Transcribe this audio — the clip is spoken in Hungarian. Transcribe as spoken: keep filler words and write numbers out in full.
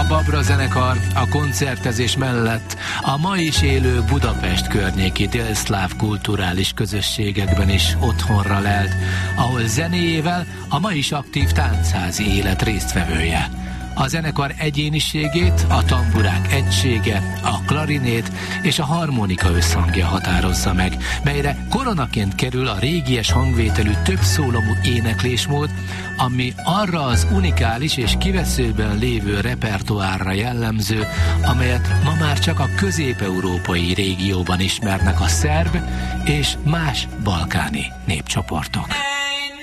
Babra zenekar a koncertezés mellett a ma is élő Budapest környéki délszláv kulturális közösségekben is otthonra lelt, ahol zenéjével a ma is aktív táncházi élet résztvevője. A zenekar egyéniségét a tamburák egysége, a klarinét és a harmonika összhangja határozza meg, melyre koronaként kerül a régies hangvételű többszólamú éneklésmód, ami arra az unikális és kiveszőben lévő repertoárra jellemző, amelyet ma már csak a közép-európai régióban ismernek a szerb és más balkáni népcsoportok.